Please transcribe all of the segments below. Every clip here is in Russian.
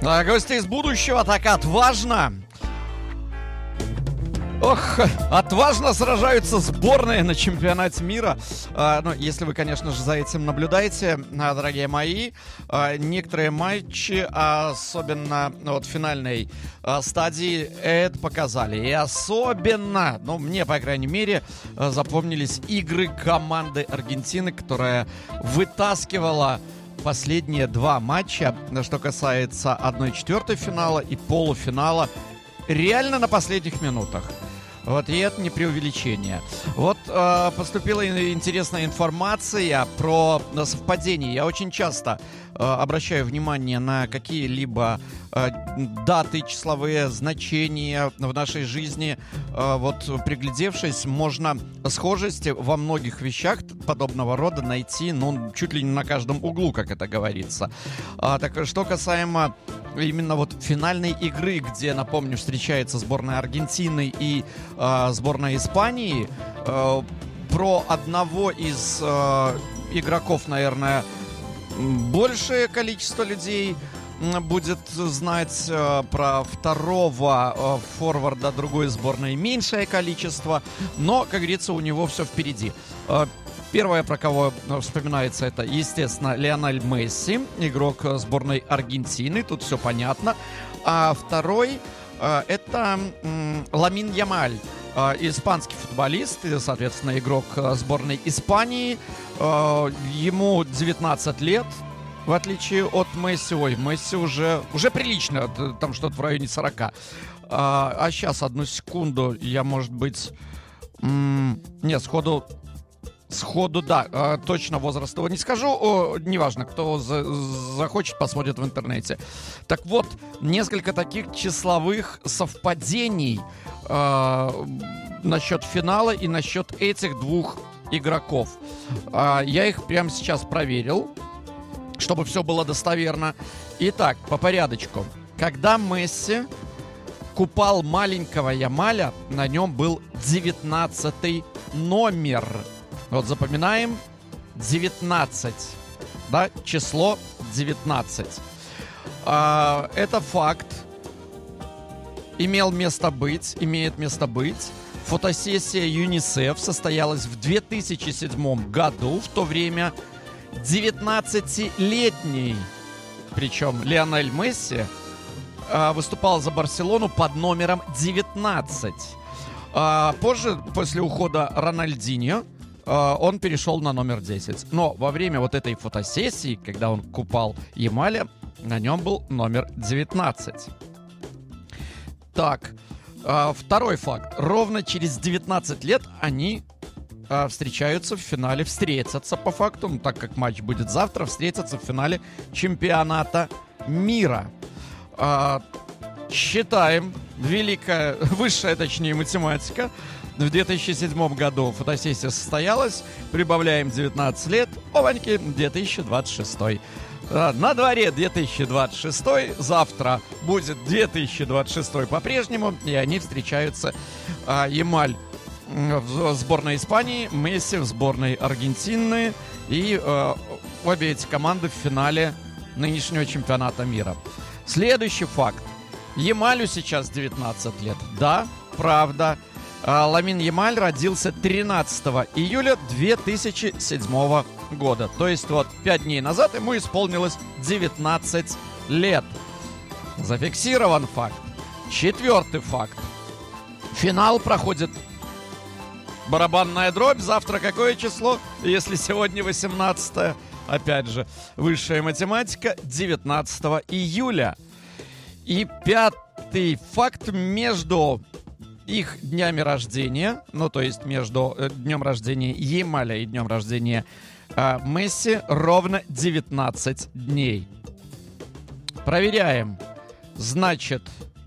Гости из будущего так отважно. Ох, отважно сражаются сборные на чемпионате мира. Ну, если вы, конечно же, за этим наблюдаете, дорогие мои. Некоторые матчи, особенно вот в финальной стадии, это показали. И особенно, ну, мне, по крайней мере, запомнились игры команды Аргентины, которая вытаскивала последние два матча, что касается 1/4 финала и полуфинала, реально на последних минутах. Вот, и это не преувеличение. Вот поступила интересная информация про совпадение. Я очень часто обращаю внимание на какие-либо даты, числовые значения в нашей жизни. Вот, приглядевшись, можно схожести во многих вещах подобного рода найти, ну, чуть ли не на каждом углу, как это говорится. Так, что касаемо именно вот финальной игры, где, напомню, встречается сборная Аргентины и сборная Испании, про одного из игроков, наверное, большее количество людей будет знать, про второго форварда другой сборной меньшее количество, но, как говорится, у него все впереди. Первое, про кого вспоминается, это, естественно, Лионель Месси, игрок сборной Аргентины, тут все понятно. А второй это Ламин Ямаль, испанский футболист, и, соответственно, игрок сборной Испании. Ему 19 лет, в отличие от Месси. Ой, Месси уже прилично, там что-то в районе 40. А сейчас, одну секунду, я, может быть... Нет, Сходу, да, точно возраст его не скажу, неважно, кто захочет, посмотрит в интернете. Так вот, несколько таких числовых совпадений насчет финала и насчет этих двух игроков. Я их прямо сейчас проверил, чтобы все было достоверно. Итак, по порядочку. Когда Месси купал маленького Ямаля, на нем был 19 номер. Вот запоминаем 19, да, число 19. Это факт. Имеет место быть. Фотосессия ЮНИСЕФ состоялась в 2007 году. В то время 19-летний, причем Лионель Месси, выступал за Барселону под номером 19. Позже, после ухода Рональдиньо, он перешел на номер 10. Но во время вот этой фотосессии, когда он купал Ямаля, на нем был номер 19. Так, второй факт. Ровно через 19 лет они встретятся по факту, ну, так как матч будет завтра, встретятся в финале чемпионата мира. Считаем, высшая, точнее, математика. В 2007 году фотосессия состоялась. Прибавляем 19 лет. Опаньки, 2026. На дворе 2026. Завтра будет 2026 по-прежнему. И они встречаются. Ямаль в сборной Испании, Месси в сборной Аргентины. И обе эти команды в финале нынешнего чемпионата мира. Следующий факт. Ямалю сейчас 19 лет. Да, правда. Ламин Ямаль родился 13 июля 2007 года. То есть вот 5 дней назад ему исполнилось 19 лет. Зафиксирован факт. Четвертый факт. Финал проходит барабанная дробь. Завтра какое число? Если сегодня 18, опять же, высшая математика, 19 июля. И пятый факт: между их днями рождения, ну, то есть между днем рождения Ямаля и днем рождения Месси, ровно 19 дней. Проверяем. Значит,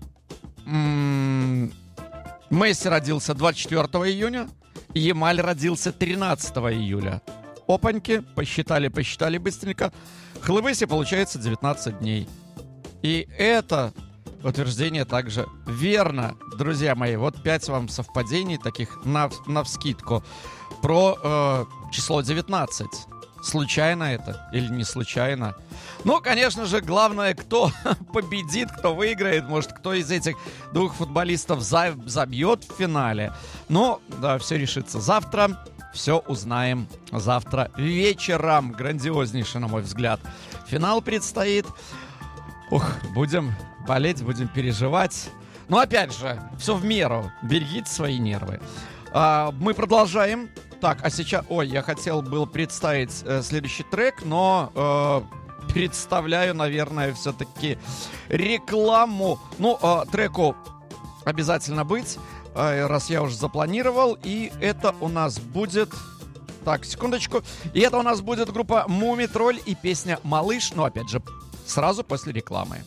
Месси родился 24 июня, Ямаль родился 13 июля. Опаньки, посчитали быстренько. Хлыбыси, получается 19 дней. И это утверждение также верно, друзья мои. Вот 5 вам совпадений таких навскидку про число 19. Случайно это или не случайно? Ну, конечно же, главное, кто победит, кто выиграет. Может, кто из этих двух футболистов забьет в финале. Но, да, все решится завтра. Все узнаем завтра вечером. Грандиознейший, на мой взгляд, финал предстоит. Ух, будем болеть, будем переживать. Но, опять же, все в меру. Берегите свои нервы. Мы продолжаем. Так, а сейчас... Ой, я хотел был представить следующий трек, но представляю, наверное, все-таки рекламу. Ну, треку обязательно быть, раз я уже запланировал. И это у нас будет... Так, секундочку. И это у нас будет группа Мумий-тролль и песня «Малыш». Ну, опять же, сразу после рекламы.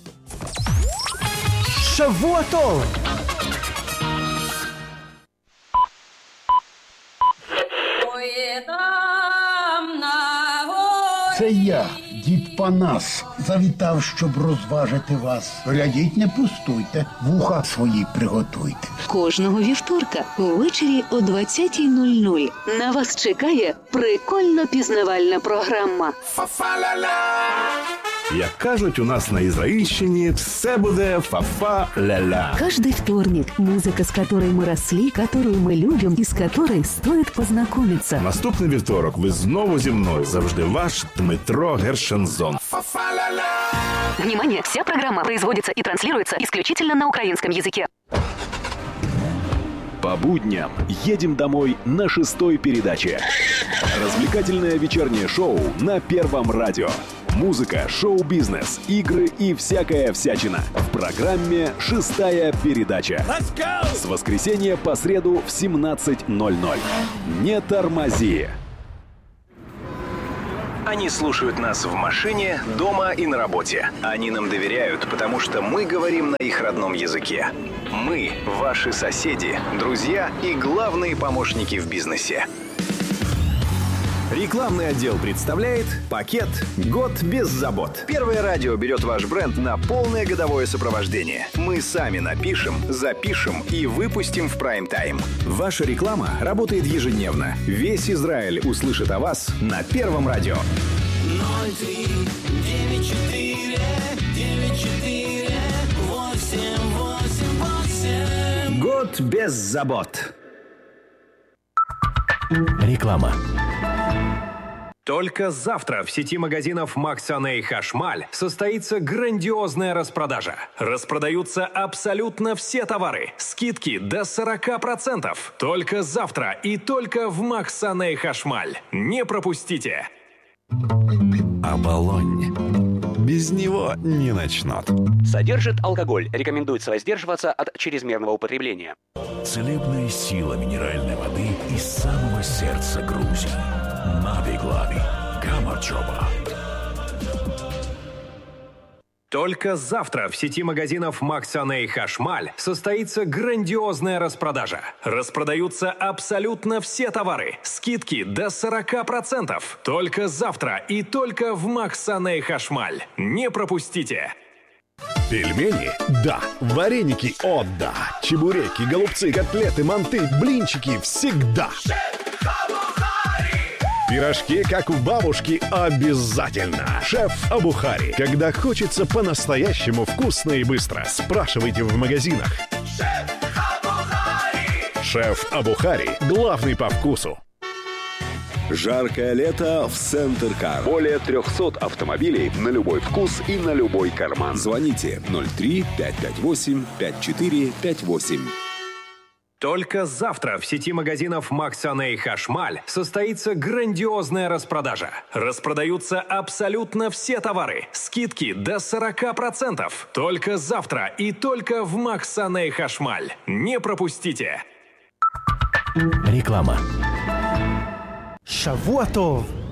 שבוע טוב! Це я, дід Панас, завітав, щоб розважити вас. Глядіть, не пустуйте, вуха свої приготуйте. Кожного вівторка ввечері о 20:00 на вас чекає прикольно-пізнавальна програма. Як кажуть у нас на Ізраїльщині, все буде фа-фа-ля-ля. Каждый вторник музыка, с которой мы росли, которую мы любим и с которой стоит познакомиться. Наступний вівторок ви знову зі мною. Завжди ваш Дмитро Гершензон. Внимание! Вся программа производится и транслируется исключительно на украинском языке. По будням едем домой на 6-й передаче. Развлекательное вечернее шоу на Первом радио. Музыка, шоу-бизнес, игры и всякая всячина. В программе «Шестая передача». С воскресенья по среду в 17:00. Не тормози. Они слушают нас в машине, дома и на работе. Они нам доверяют, потому что мы говорим на их родном языке. Мы – ваши соседи, друзья и главные помощники в бизнесе. Рекламный отдел представляет пакет «Год без забот». Первое радио берет ваш бренд на полное годовое сопровождение. Мы сами напишем, запишем и выпустим в прайм-тайм. Ваша реклама работает ежедневно. Весь Израиль услышит о вас на Первом радио. 03 94 94 888. Год без забот. Реклама. Только завтра в сети магазинов Максаней Хашмаль состоится грандиозная распродажа. Распродаются абсолютно все товары. Скидки до 40%. Только завтра и только в Максаней Хашмаль. Не пропустите! Оболонь. Без него не начнут. Содержит алкоголь. Рекомендуется воздерживаться от чрезмерного употребления. Целебная сила минеральной воды из самого сердца Грузии. Навиглави. Камачоба. Только завтра в сети магазинов Максаней Хашмаль состоится грандиозная распродажа. Распродаются абсолютно все товары. Скидки до 40%. Только завтра и только в Максаней Хашмаль. Не пропустите! Пельмени? Да. Вареники? О, да. Чебуреки, голубцы, котлеты, манты, блинчики всегда. Пирожки, как у бабушки, обязательно. Шеф Абухари. Когда хочется по-настоящему вкусно и быстро, спрашивайте в магазинах. Шеф Абухари. Главный по вкусу. Жаркое лето в Центр Кар. Более 300 автомобилей на любой вкус и на любой карман. Звоните 03 558 5458. Только завтра в сети магазинов Максаней Хашмаль состоится грандиозная распродажа. Распродаются абсолютно все товары. Скидки до 40%. Только завтра и только в Максаней Хашмаль. Не пропустите! Реклама. שבוע טוב!